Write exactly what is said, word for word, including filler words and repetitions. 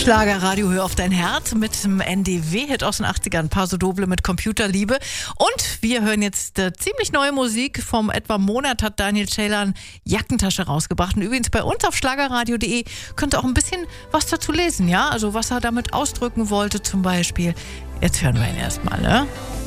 Schlagerradio, hör auf dein Herz mit dem N D W-Hit aus den achtzigern, Paso Doble mit Computerliebe. Und wir hören jetzt äh, ziemlich neue Musik. Vom etwa Monat hat Daniel Ceylan Jackentasche rausgebracht. Und übrigens bei uns auf schlagerradio punkt de könnt ihr auch ein bisschen was dazu lesen, ja? Also was er damit ausdrücken wollte zum Beispiel. Jetzt hören wir ihn erstmal, ne?